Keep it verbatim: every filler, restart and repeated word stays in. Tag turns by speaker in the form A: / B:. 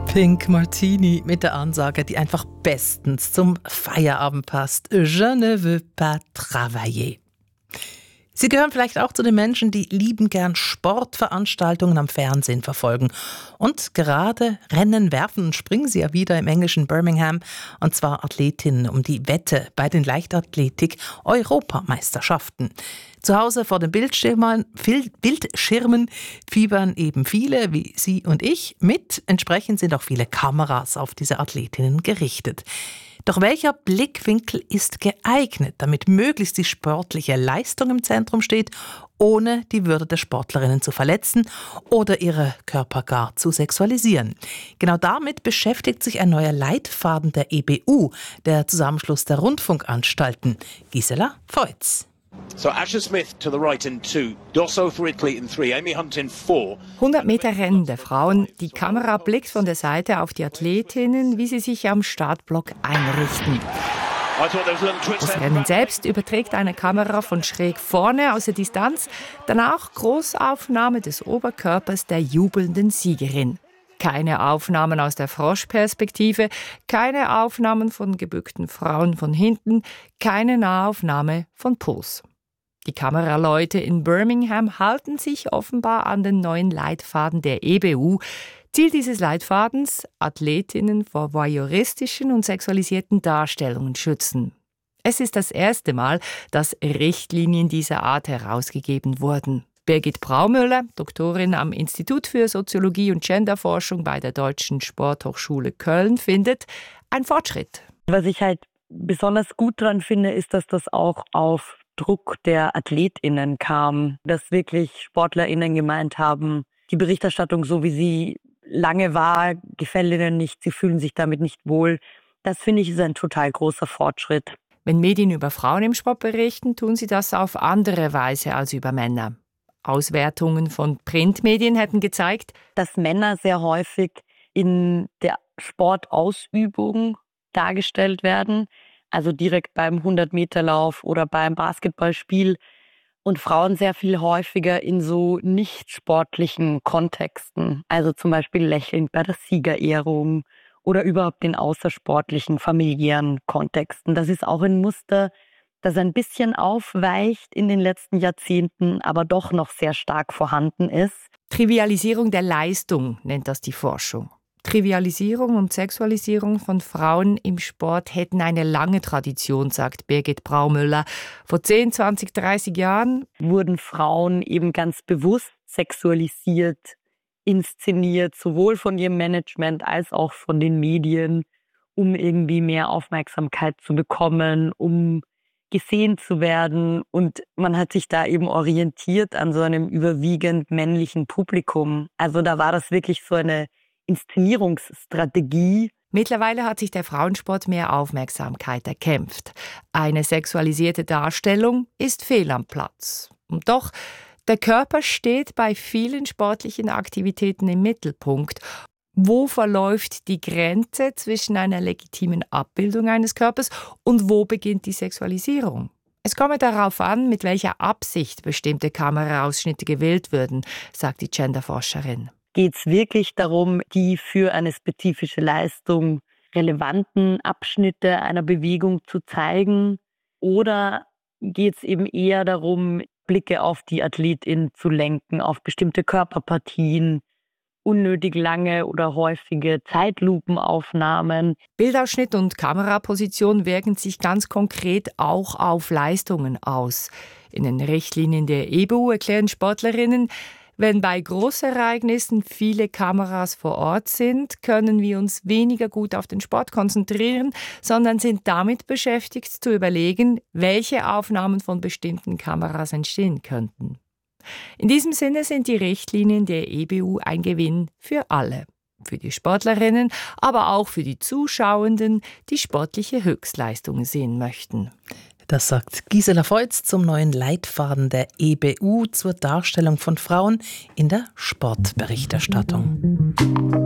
A: Pink Martini mit der Ansage, die einfach bestens zum Feierabend passt. Je ne veux pas travailler. Sie gehören vielleicht auch zu den Menschen, die lieben gern Sportveranstaltungen am Fernsehen verfolgen. Und gerade rennen, werfen und springen sie ja wieder im englischen Birmingham. Und zwar Athletinnen um die Wette bei den Leichtathletik-Europameisterschaften. Zu Hause vor den Bildschirmen, Bildschirmen fiebern eben viele, wie Sie und ich, mit. Entsprechend sind auch viele Kameras auf diese Athletinnen gerichtet. Doch welcher Blickwinkel ist geeignet, damit möglichst die sportliche Leistung im Zentrum steht, ohne die Würde der Sportlerinnen zu verletzen oder ihre Körper gar zu sexualisieren? Genau damit beschäftigt sich ein neuer Leitfaden der E B U, der Zusammenschluss der Rundfunkanstalten. Gisela Feutz.
B: So Asher Smith to the right in two, Dosso for Italy in three, Amy Hunt in four.
C: hundert Meter Rennen der Frauen. Die Kamera blickt von der Seite auf die Athletinnen, wie sie sich am Startblock einrichten. Das Rennen selbst überträgt eine Kamera von schräg vorne aus der Distanz, danach Großaufnahme des Oberkörpers der jubelnden Siegerin. Keine Aufnahmen aus der Froschperspektive, keine Aufnahmen von gebückten Frauen von hinten, keine Nahaufnahme von Po.s. Die Kameraleute in Birmingham halten sich offenbar an den neuen Leitfaden der E B U. Ziel dieses Leitfadens: Athletinnen vor voyeuristischen und sexualisierten Darstellungen schützen. Es ist das erste Mal, dass Richtlinien dieser Art herausgegeben wurden. Birgit Braumüller, Doktorin am Institut für Soziologie und Genderforschung bei der Deutschen Sporthochschule Köln, findet ein Fortschritt.
D: Was ich halt besonders gut daran finde, ist, dass das auch auf Druck der AthletInnen kam, dass wirklich SportlerInnen gemeint haben, die Berichterstattung, so wie sie lange war, gefällt ihnen nicht, sie fühlen sich damit nicht wohl. Das finde ich ist ein total großer Fortschritt.
C: Wenn Medien über Frauen im Sport berichten, tun sie das auf andere Weise als über Männer. Auswertungen von Printmedien hätten gezeigt,
D: dass Männer sehr häufig in der Sportausübung dargestellt werden, also direkt beim hundert-Meter-Lauf oder beim Basketballspiel, und Frauen sehr viel häufiger in so nicht sportlichen Kontexten, also zum Beispiel lächelnd bei der Siegerehrung oder überhaupt in außersportlichen, familiären Kontexten. Das ist auch ein Muster, das ein bisschen aufweicht in den letzten Jahrzehnten, aber doch noch sehr stark vorhanden ist.
C: Trivialisierung der Leistung nennt das die Forschung. Trivialisierung und Sexualisierung von Frauen im Sport hätten eine lange Tradition, sagt Birgit Braumüller. Vor zehn, zwanzig, dreißig Jahren
D: wurden Frauen eben ganz bewusst sexualisiert, inszeniert, sowohl von ihrem Management als auch von den Medien, um irgendwie mehr Aufmerksamkeit zu bekommen, um gesehen zu werden, und man hat sich da eben orientiert an so einem überwiegend männlichen Publikum. Also da war das wirklich so eine Inszenierungsstrategie.
C: Mittlerweile hat sich der Frauensport mehr Aufmerksamkeit erkämpft. Eine sexualisierte Darstellung ist fehl am Platz. Und doch, der Körper steht bei vielen sportlichen Aktivitäten im Mittelpunkt. Wo verläuft die Grenze zwischen einer legitimen Abbildung eines Körpers und wo beginnt die Sexualisierung? Es komme darauf an, mit welcher Absicht bestimmte Kameraausschnitte gewählt würden, sagt die Genderforscherin.
D: Geht es wirklich darum, die für eine spezifische Leistung relevanten Abschnitte einer Bewegung zu zeigen? Oder geht es eben eher darum, Blicke auf die Athletin zu lenken, auf bestimmte Körperpartien, unnötig lange oder häufige Zeitlupenaufnahmen?
C: Bildausschnitt und Kameraposition wirken sich ganz konkret auch auf Leistungen aus. In den Richtlinien der E B U erklären Sportlerinnen, wenn bei Großereignissen viele Kameras vor Ort sind, können wir uns weniger gut auf den Sport konzentrieren, sondern sind damit beschäftigt zu überlegen, welche Aufnahmen von bestimmten Kameras entstehen könnten. In diesem Sinne sind die Richtlinien der E B U ein Gewinn für alle. Für die Sportlerinnen, aber auch für die Zuschauenden, die sportliche Höchstleistungen sehen möchten.
A: Das sagt Gisela Feutz zum neuen Leitfaden der E B U zur Darstellung von Frauen in der Sportberichterstattung.